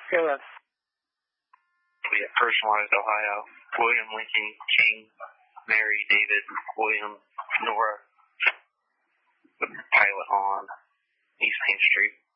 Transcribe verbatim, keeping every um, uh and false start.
Go ahead. We have personalized Ohio. William Lincoln King, Mary David William Nora, the pilot on East Main Street.